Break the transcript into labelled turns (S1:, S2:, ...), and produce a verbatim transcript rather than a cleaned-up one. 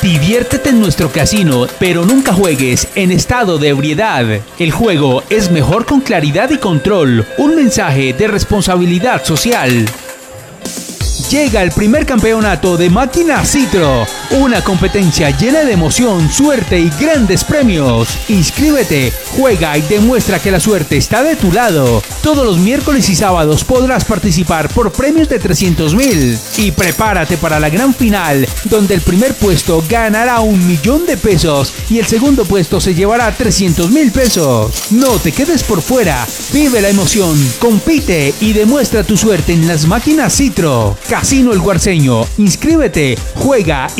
S1: Diviértete en nuestro casino, pero nunca juegues en estado de ebriedad. El juego es mejor con claridad y control. Un mensaje de responsabilidad social. Llega el primer campeonato de Máquina Citro, una competencia llena de emoción, suerte y grandes premios. Inscríbete, juega y demuestra que la suerte está de tu lado. Todos los miércoles y sábados podrás participar por premios de trescientos mil. Y prepárate para la gran final, donde el primer puesto ganará un millón de pesos y el segundo puesto se llevará trescientos mil pesos. No te quedes por fuera, vive la emoción, compite y demuestra tu suerte en las Máquinas Citro. Casino El Guarceño, inscríbete, juega y